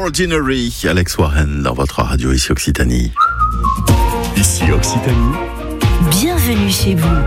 Ordinary, Alex Warren dans votre radio ici Occitanie. Ici Occitanie. Bienvenue chez vous.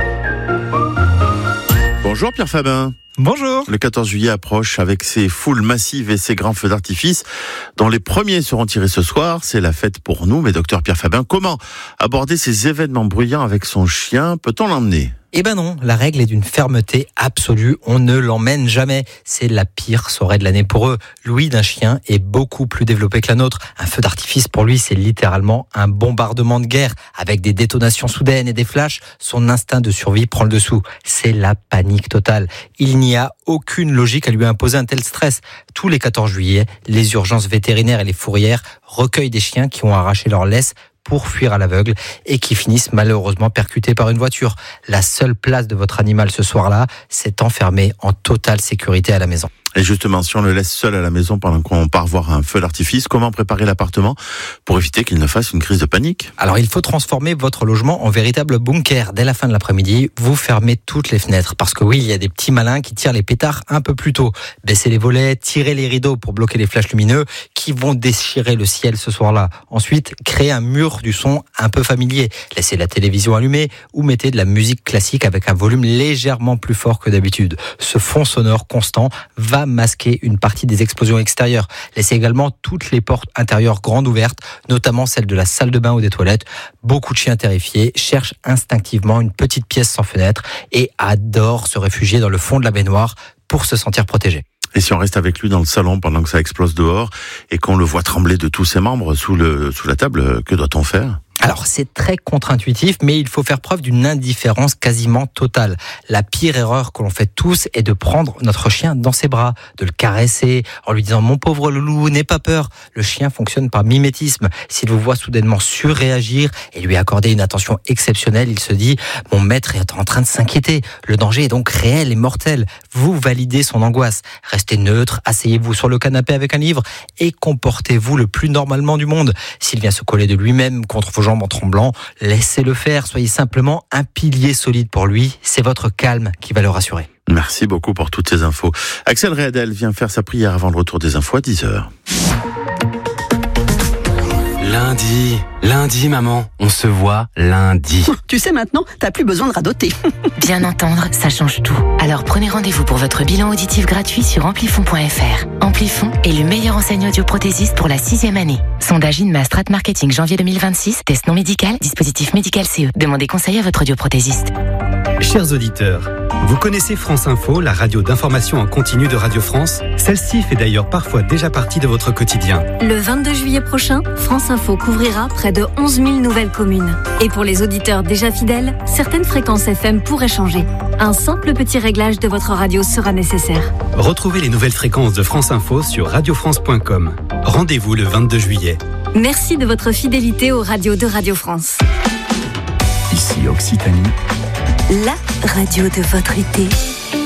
Bonjour Pierre Fabin. Bonjour. Le 14 juillet approche avec ses foules massives et ses grands feux d'artifice dont les premiers seront tirés ce soir. C'est la fête pour nous. Mais docteur Pierre Fabin, comment aborder ces événements bruyants avec son chien? Peut-on l'emmener? Eh ben non, la règle est d'une fermeté absolue, on ne l'emmène jamais. C'est la pire soirée de l'année pour eux. L'ouïe d'un chien est beaucoup plus développée que la nôtre. Un feu d'artifice pour lui, c'est littéralement un bombardement de guerre. Avec des détonations soudaines et des flashs, son instinct de survie prend le dessous. C'est la panique totale. Il n'y a aucune logique à lui imposer un tel stress. Tous les 14 juillet, les urgences vétérinaires et les fourrières recueillent des chiens qui ont arraché leur laisse pour fuir à l'aveugle et qui finissent malheureusement percutés par une voiture. La seule place de votre animal ce soir-là, c'est enfermé en totale sécurité à la maison. Et justement, si on le laisse seul à la maison pendant qu'on part voir un feu d'artifice, comment préparer l'appartement pour éviter qu'il ne fasse une crise de panique? Alors, il faut transformer votre logement en véritable bunker. Dès la fin de l'après-midi, vous fermez toutes les fenêtres. Parce que oui, il y a des petits malins qui tirent les pétards un peu plus tôt. Baissez les volets, tirez les rideaux pour bloquer les flashs lumineux qui vont déchirer le ciel ce soir-là. Ensuite, créez un mur du son un peu familier. Laissez la télévision allumée ou mettez de la musique classique avec un volume légèrement plus fort que d'habitude. Ce fond sonore constant va masquer une partie des explosions extérieures. Laissez également toutes les portes intérieures grandes ouvertes, notamment celles de la salle de bain ou des toilettes. Beaucoup de chiens terrifiés cherchent instinctivement une petite pièce sans fenêtre et adorent se réfugier dans le fond de la baignoire pour se sentir protégés. Et si on reste avec lui dans le salon pendant que ça explose dehors et qu'on le voit trembler de tous ses membres sous la table, que doit-on faire? Alors, c'est très contre-intuitif, mais il faut faire preuve d'une indifférence quasiment totale. La pire erreur que l'on fait tous est de prendre notre chien dans ses bras, de le caresser, en lui disant « Mon pauvre loulou, n'aie pas peur ». Le chien fonctionne par mimétisme. S'il vous voit soudainement surréagir et lui accorder une attention exceptionnelle, il se dit « Mon maître est en train de s'inquiéter ». Le danger est donc réel et mortel. Vous validez son angoisse. Restez neutre, asseyez-vous sur le canapé avec un livre et comportez-vous le plus normalement du monde. S'il vient se coller de lui-même contre vos jambes en tremblant, laissez-le faire, soyez simplement un pilier solide pour lui, c'est votre calme qui va le rassurer. Merci beaucoup pour toutes ces infos. Axel Réadel vient faire sa prière avant le retour des infos à 10h. Lundi, maman, on se voit lundi. Tu sais maintenant, t'as plus besoin de radoter. Bien entendre, ça change tout. Alors prenez rendez-vous pour votre bilan auditif gratuit sur amplifon.fr. Amplifon est le meilleur enseignant audioprothésiste pour la 6e année. Sondage INMA Strat Marketing janvier 2026, test non médical, dispositif médical CE. Demandez conseil à votre audioprothésiste. Chers auditeurs, vous connaissez France Info, la radio d'information en continu de Radio France? Celle-ci fait d'ailleurs parfois déjà partie de votre quotidien. Le 22 juillet prochain, France Info couvrira près de 11 000 nouvelles communes. Et pour les auditeurs déjà fidèles, certaines fréquences FM pourraient changer. Un simple petit réglage de votre radio sera nécessaire. Retrouvez les nouvelles fréquences de France Info sur radiofrance.com. Rendez-vous le 22 juillet. Merci de votre fidélité aux radios de Radio France. Ici Occitanie. La radio de votre été.